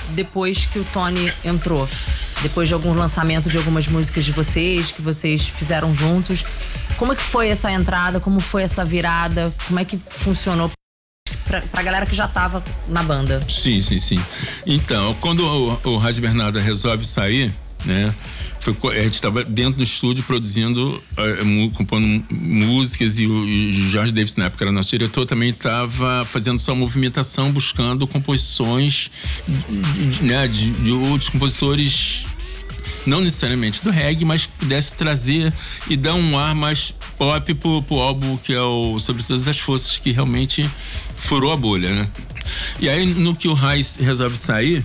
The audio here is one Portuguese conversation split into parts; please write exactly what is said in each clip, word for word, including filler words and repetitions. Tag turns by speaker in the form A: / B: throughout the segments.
A: depois que o Tony entrou? Depois de algum lançamento de algumas músicas de vocês, que vocês fizeram juntos. Como é que foi essa entrada? Como foi essa virada? Como é que funcionou pra, pra galera que já tava na banda?
B: Sim, sim, sim. Então, quando o, o Raj Bernardo resolve sair, né? Foi, a gente estava dentro do estúdio produzindo, uh, compondo músicas, e o, e o Jorge Davis, na época era nosso diretor, também estava fazendo sua movimentação, buscando composições, né, de, de outros compositores, não necessariamente do reggae, mas que pudesse trazer e dar um ar mais pop pro, pro álbum, que é o Sobre Todas as Forças, que realmente furou a bolha, né? E aí, no que o Raj resolve sair,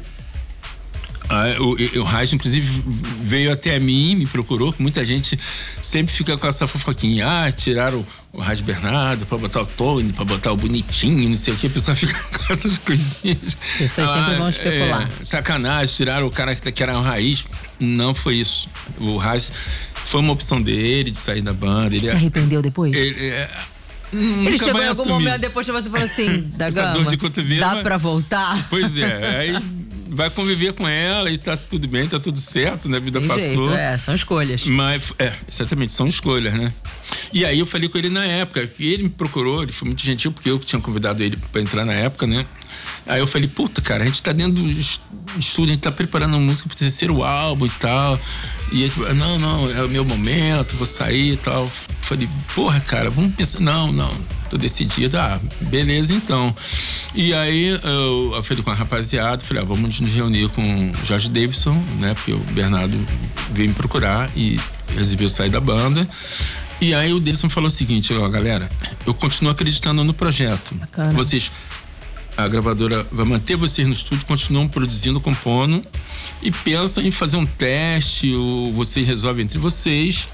B: Ah, o, o Raj, inclusive, veio até a mim, me procurou, que muita gente sempre fica com essa fofoquinha. Ah, tiraram o Raj Bernardo pra botar o Tony, pra botar o bonitinho, não sei o que. A pessoa fica com essas coisinhas.
A: As pessoas ah, sempre vão especular.
B: É, sacanagem, tiraram o cara que era o Raiz. Não foi isso. O Raj foi uma opção dele de sair da banda. Ele
A: se arrependeu depois?
B: Ele, é,
A: Ele chegou em algum
B: assumir.
A: momento depois que você falou assim, da
B: Essa
A: Gama,
B: dor de cotovelo,
A: dá
B: mas...
A: pra voltar?
B: Pois é, aí vai conviver com ela e tá tudo bem, tá tudo certo, né? A vida
A: Tem
B: passou.
A: jeito, é, são escolhas.
B: Mas, é, exatamente, são escolhas, né? E aí eu falei com ele na época, que ele me procurou, ele foi muito gentil, porque eu que tinha convidado ele pra entrar na época, né? Aí eu falei, puta, cara, a gente tá dentro do estúdio, a gente tá preparando uma música pro terceiro álbum e tal. E ele, não, não, é o meu momento, vou sair e tal. Falei, porra, cara, vamos pensar. Não, não, tô decidido. Ah, beleza, então. E aí eu, eu falei com a rapaziada, falei, ah, vamos nos reunir com o Jorge Davidson, né? Porque o Bernardo veio me procurar e resolveu sair da banda. E aí o Davidson falou o seguinte, ó, galera, eu continuo acreditando no projeto.
A: Bacana.
B: Vocês, a gravadora vai manter vocês no estúdio, continuam produzindo, compondo, e pensam em fazer um teste, ou vocês resolvem entre vocês,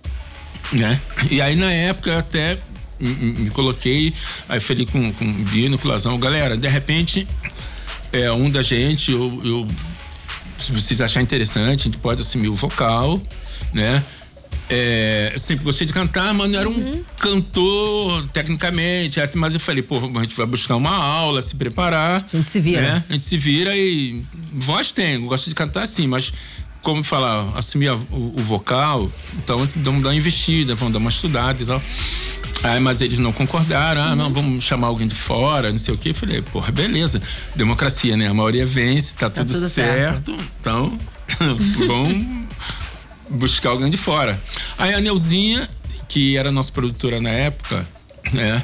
B: né? E aí na época eu até me, me coloquei, aí falei com, com o Bino, com o Lazão, galera, de repente é um da gente, eu, eu, se vocês acharem interessante, a gente pode assumir o vocal, né? É, eu sempre gostei de cantar, mas não era um uhum. cantor tecnicamente, mas eu falei, pô, a gente vai buscar uma aula, se preparar.
A: A gente se vira.
B: Né? A gente se vira e voz tem, gosto de cantar sim, mas como falar, assumir a, o, o vocal, então vamos dar uma investida, vamos dar uma estudada e tal. Aí, mas eles não concordaram, ah, uhum. não, vamos chamar alguém de fora, não sei o quê. Eu falei, porra, beleza, democracia, né? A maioria vence, tá, tá tudo, tudo certo. certo. Então, vamos buscar alguém de fora. Aí a Neuzinha, que era nossa produtora na época, né?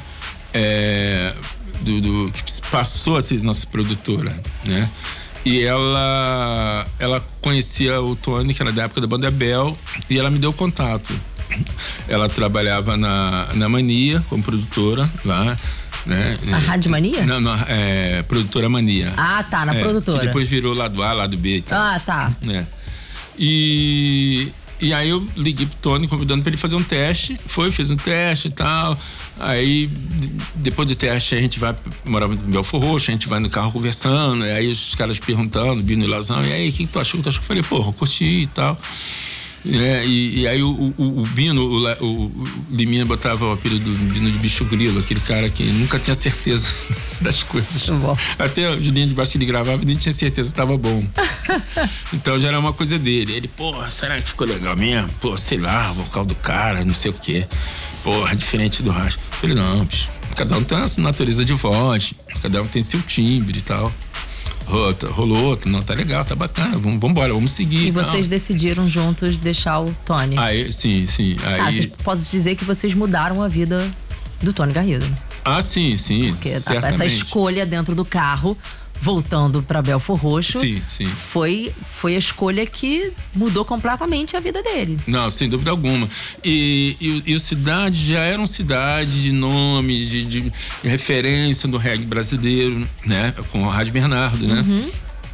B: É, do, do, que passou a ser nossa produtora, né? E ela, ela conhecia o Tony, que era da época da Banda Bel, e ela me deu contato. Ela trabalhava na, na Mania, como produtora lá, né?
A: A Rádio Mania?
B: Não, não, é, produtora Mania.
A: Ah, tá, na
B: é,
A: produtora.
B: Que depois virou lado A, lado B e tal.
A: Ah, tá.
B: É. E, e aí eu liguei pro Tony convidando pra ele fazer um teste. Foi, fez um teste e tal. Aí, depois do teste, a gente vai morar em Belfor Roxo, a gente vai no carro conversando. Aí os caras perguntando, Bino e Lazão, e aí, o que, que tu achou? Tu achou? Eu falei, porra, eu curti e tal. É, e, e aí o, o, o Bino, o, o Liminha botava o apelido do Bino de bicho grilo, aquele cara que nunca tinha certeza das coisas.
A: Bom.
B: Até a Julinha de baixo que ele gravava e nem tinha certeza que estava bom. Então já era uma coisa dele. Ele, porra, será que ficou legal mesmo? Pô, sei lá, o vocal do cara, não sei o quê. Porra, diferente do Raj. Eu falei, não, bicho, cada um tem a sua natureza de voz, cada um tem seu timbre e tal. Rolou, não, tá legal, tá bacana, vamos, vamos embora, vamos seguir.
A: E vocês decidiram juntos deixar o Tony?
B: Aí, sim, sim. Aí...
A: Ah, vocês, posso dizer que vocês mudaram a vida do Tony Garrido.
B: Ah, sim, sim.
A: Porque
B: certamente.
A: Essa escolha dentro do carro, voltando pra Belfor Roxo,
B: sim, sim.
A: Foi, foi a escolha que mudou completamente a vida dele.
B: Não, sem dúvida alguma. E, e, e o Cidade já era uma cidade de nome, de, de, de referência do reggae brasileiro, né? Com o Raj Bernardo, né?
A: Uhum.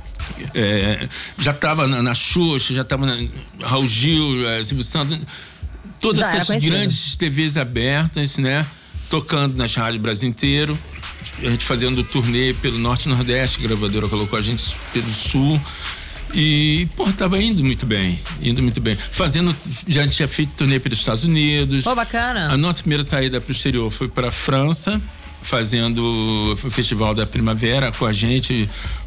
B: É, já estava na, na Xuxa, já estava na Raul Gil, é, Silvio Santos, todas
A: já
B: essas grandes T Vs abertas, né? Tocando nas rádios Brasil inteiro. A gente fazendo turnê pelo Norte e Nordeste, a gravadora colocou a gente pelo Sul. E, pô, tava indo muito bem, indo muito bem. Fazendo, já tinha feito turnê pelos Estados Unidos.
A: Pô, bacana.
B: A nossa primeira saída pro exterior foi pra França, fazendo o Festival da Primavera com a gente,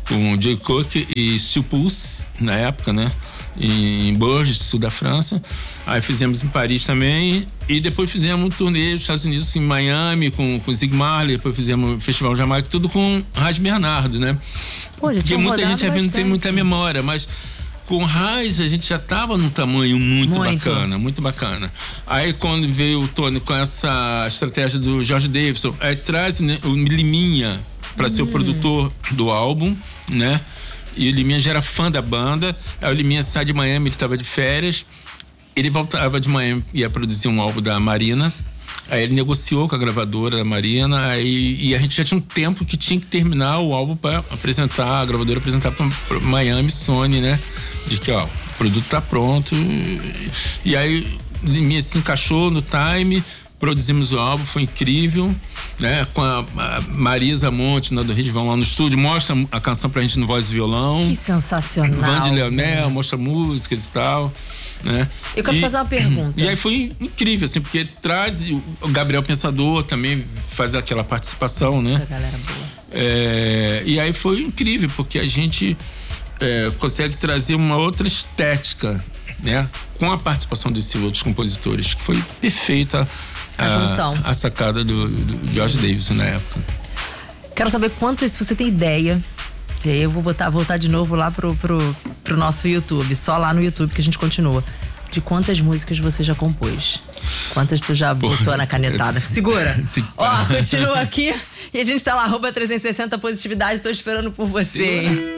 B: com Joe Cook e Stu Pulse, na época, né? Em Bourges, sul da França. Aí fizemos em Paris também. E depois fizemos um turnê nos Estados Unidos, em Miami, com o Zig Marley. Depois fizemos o Festival Jamaica, tudo com Raj Bernardo, né?
A: Pô, já
B: Porque muita gente não tem muita memória, mas com o Raj a gente já estava num tamanho muito, muito bacana, muito bacana. Aí quando veio o Tony com essa estratégia do George Davidson, aí traz, né, o Liminha para hum. ser o produtor do álbum, né? E o Liminha já era fã da banda. Aí o Liminha sai de Miami, ele estava de férias. Ele voltava de Miami, ia produzir um álbum da Marina. Aí ele negociou com a gravadora da Marina. Aí, e a gente já tinha um tempo que tinha que terminar o álbum para apresentar, a gravadora apresentar para Miami, Sony, né? De que, ó, o produto tá pronto. E, e aí o Liminha se encaixou no time. Produzimos o álbum, foi incrível, né? Com a, a Marisa Monte, do Rio, vão lá no estúdio, mostra a canção pra gente no voz e violão.
A: Que sensacional.
B: Vande Leonel, mostra músicas e tal, né?
A: Eu quero
B: e,
A: fazer uma pergunta.
B: E aí foi incrível, assim, porque traz o Gabriel Pensador também faz aquela participação, né?
A: A galera boa.
B: É, e aí foi incrível, porque a gente é, consegue trazer uma outra estética, né? Com a participação desses outros compositores, que foi perfeita.
A: A junção.
B: A, a sacada do, do George Davidson na época.
A: Quero saber quantas, se você tem ideia. E aí eu vou botar, voltar de novo lá pro, pro, pro nosso YouTube. Só lá no YouTube que a gente continua. De quantas músicas você já compôs? Quantas tu já botou Porra, na canetada? Segura! Ó, continua aqui. E a gente tá lá, arroba trezentos e sessenta Positividade. Tô esperando por você. Segura.